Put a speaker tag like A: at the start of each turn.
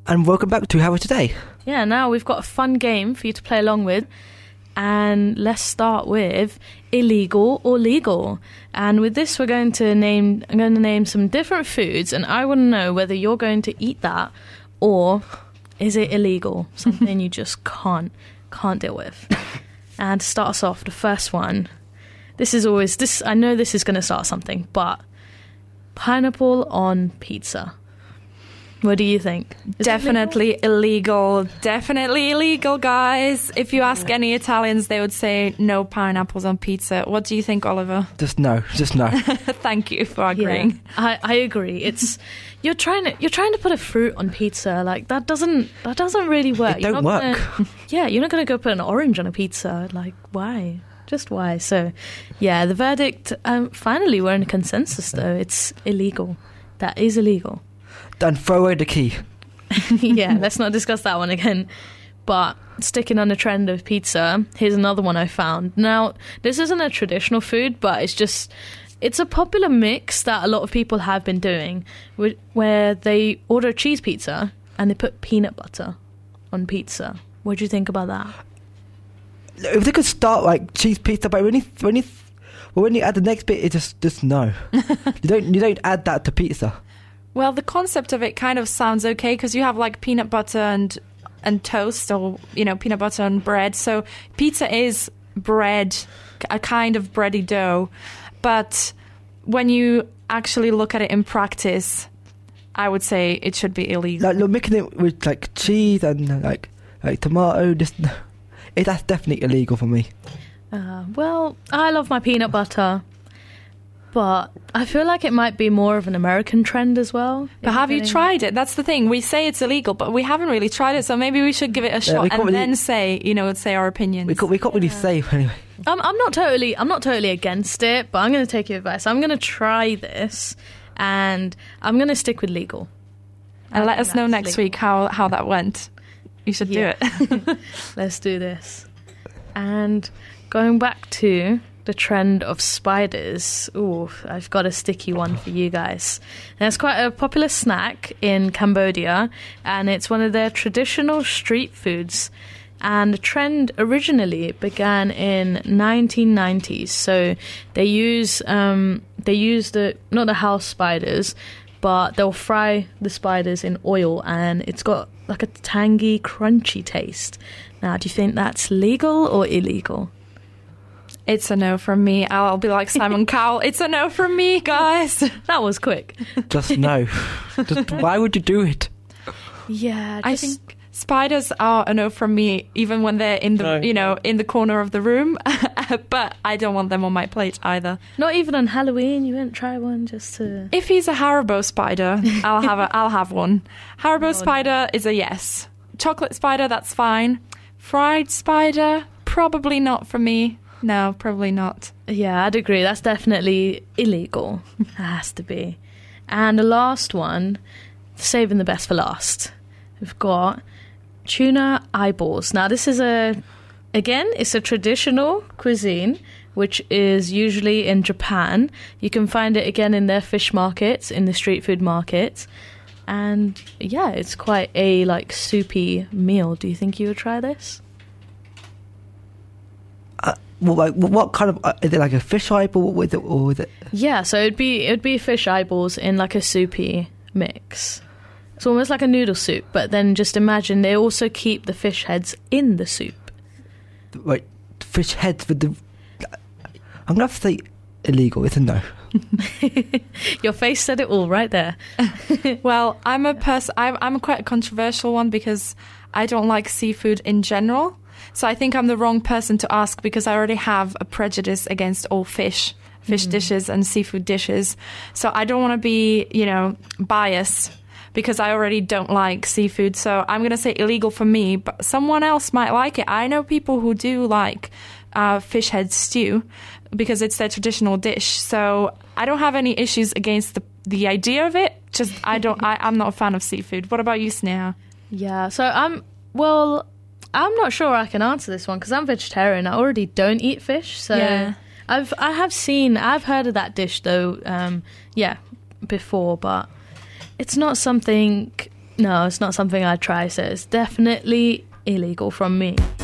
A: And welcome back to How Are Today.
B: Yeah, now we've got a fun game for you to play along with. And let's start with illegal or legal. And with this, I'm going to name some different foods, and I want to know whether you're going to eat that or is it illegal, something you just can't deal with. And to start us off, the first one. I know this is going to start something, but pineapple on pizza. What do you think?
C: Definitely illegal. Definitely illegal, guys. If you ask any Italians, they would say no pineapples on pizza. What do you think, Oliver?
A: Just no.
C: Thank you for agreeing.
B: Yeah, I agree. It's you're trying to put a fruit on pizza. Like that doesn't really work.
A: It don't work.
B: You're not going to go put an orange on a pizza. Like why? Just why? So, yeah, the verdict. Finally, we're in a consensus though. It's illegal. That is illegal.
A: Then throw away the key.
B: Yeah, let's not discuss that one again. But sticking on the trend of pizza, here's another one I found. Now, this isn't a traditional food, but it's a popular mix that a lot of people have been doing, where they order cheese pizza and they put peanut butter on pizza. What do you think about that?
A: If they could start like cheese pizza, but when you add the next bit, it just no. You don't add that to pizza.
C: Well, the concept of it kind of sounds okay because you have like peanut butter and toast, or peanut butter and bread. So pizza is bread, a kind of bready dough. But when you actually look at it in practice, I would say it should be illegal.
A: Like you're making it with like cheese and like tomato. That's definitely illegal for me.
B: Well, I love my peanut butter. But I feel like it might be more of an American trend as well.
C: But have you tried it? That's the thing. We say it's illegal, but we haven't really tried it. So maybe we should give it a shot and then say our opinions.
A: We can't really say anyway.
B: I'm not totally against it, but I'm going to take your advice. I'm going to try this, and I'm going to stick with legal.
C: And let us know next week how that went. You should do it.
B: Let's do this. And going back to the trend of spiders. Ooh, I've got a sticky one for you guys. And it's quite a popular snack in Cambodia, and it's one of their traditional street foods. And the trend originally began in 1990s. So they use not the house spiders, but they'll fry the spiders in oil, and it's got like a tangy, crunchy taste. Now, do you think that's legal or illegal?
C: It's a no from me. I'll be like Simon Cowell. It's a no from me, guys.
B: That was quick.
A: Just no. Why would you do it?
B: Yeah,
C: I think spiders are a no from me, even when they're in the in the corner of the room. But I don't want them on my plate either.
B: Not even on Halloween. You wouldn't try one just to.
C: If he's a Haribo spider, I'll have one. Haribo spider is a yes. Chocolate spider, that's fine. Fried spider, probably not for me. No, probably not.
B: Yeah, I'd agree. That's definitely illegal. It has to be. And the last one, saving the best for last. We've got tuna eyeballs. Now, this is it's a traditional cuisine, which is usually in Japan. You can find it again in their fish markets, in the street food markets. And yeah, it's quite a soupy meal. Do you think you would try this?
A: What kind of is it? Like a fish eyeball with it, or is it?
B: Yeah, so it'd be fish eyeballs in like a soupy mix. It's almost like a noodle soup, but then just imagine they also keep the fish heads in the soup.
A: Right, fish heads with the. I'm gonna have to say illegal. It's a no.
B: Your face said it all right there.
C: Well, I'm quite a controversial one because I don't like seafood in general. So I think I'm the wrong person to ask because I already have a prejudice against all fish dishes and seafood dishes. So I don't want to be, biased because I already don't like seafood. So I'm going to say illegal for me, but someone else might like it. I know people who do like fish head stew because it's their traditional dish. So I don't have any issues against the idea of it. Just I'm not a fan of seafood. What about you, Sneha?
B: Yeah, so I'm not sure I can answer this one because I'm vegetarian. I already don't eat fish, so
C: yeah.
B: I've heard of that dish though, before, but it's not something No, it's not something I'd try, so it's definitely illegal from me.